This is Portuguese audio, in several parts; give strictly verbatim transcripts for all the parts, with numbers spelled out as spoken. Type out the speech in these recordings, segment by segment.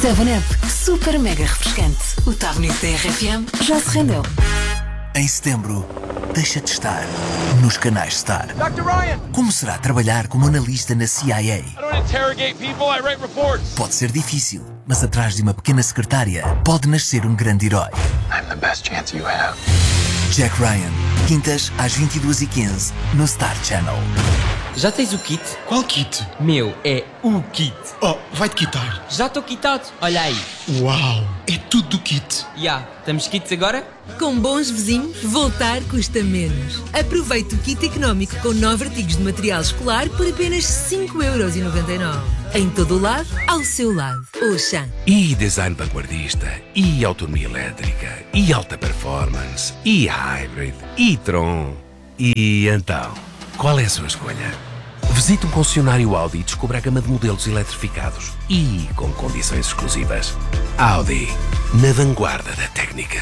seven up, super mega refrescante. O Tab Bonito da R F M já se rendeu. Em setembro, deixa de estar nos canais Star. doutor Ryan! Como será trabalhar como analista na C I A? I don't interrogate people, I write reports. Pode ser difícil, mas atrás de uma pequena secretária pode nascer um grande herói. I'm the best chance you have. Jack Ryan, quintas às vinte e duas e quinze no Star Channel. Já tens o kit? Qual kit? Meu, é o kit. Oh, vai-te quitar. Já estou quitado. Olha aí. Uau, é tudo do kit. Já, yeah. Estamos kits agora? Com bons vizinhos, voltar custa menos. Aproveite o kit económico com nove artigos de material escolar por apenas cinco euros e noventa e nove. Em todo o lado, ao seu lado. Oxan. E design vanguardista, e autonomia elétrica, e alta performance, e hybrid, e Tron. E então, qual é a sua escolha? Visite um concessionário Audi e descubra a gama de modelos eletrificados e com condições exclusivas. Audi, na vanguarda da técnica.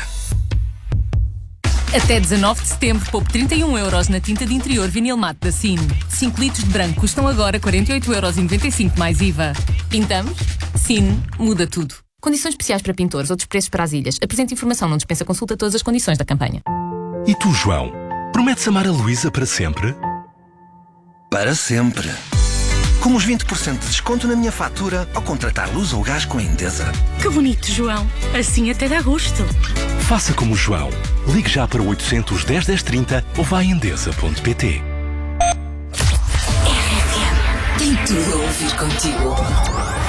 Até dezanove de setembro, poupe trinta e um euros na tinta de interior vinil mate da Cine. cinco litros de branco custam agora quarenta e oito euros e noventa e cinco mais I V A. Pintamos? Cine muda tudo. Condições especiais para pintores, outros preços para as ilhas. Apresente informação, não dispensa consulta todas as condições da campanha. E tu, João? Prometes amar a Luísa para sempre? Para sempre. Com os vinte por cento de desconto na minha fatura ao contratar luz ou gás com a Endesa. Que bonito, João. Assim até dá gosto. Faça como o João. Ligue já para oitocentos, dez, dez, trinta ou vá a endesa ponto pt. R F M tem tudo a ouvir contigo.